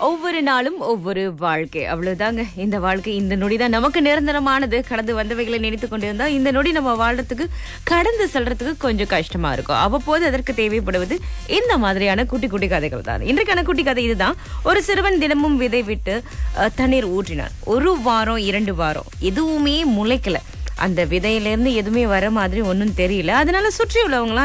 ஒவ்வொரு நாளும் ஒவ்வொரு வாழ்க்கை, அவ்வளவுதாங்க. இந்த வாழ்க்கை, இந்த நொடி தான் நமக்கு நிரந்தரமானது. கடந்து வந்தவைகளை நினைத்து கொண்டிருந்தா இந்த நொடி நம்ம வாழ்றதுக்கு, கடந்து செல்றதுக்கு கொஞ்சம் கஷ்டமா இருக்கும். அவ்வப்போது அதற்கு தேவைப்படுவது இந்த மாதிரியான குட்டி குட்டி கதைகள் தான். இன்றைக்கான குட்டி கதை இதுதான். ஒரு சிறுவன் தினமும் விதை விட்டு தண்ணீர் ஊற்றினான். 1 வாரம் 2 வாரம் எதுவுமே முளைக்கல. அந்த விதையிலிருந்து எதுவுமே வர மாதிரி ஒன்றும் தெரியல. அதனால சுற்றி உள்ளவங்களாம்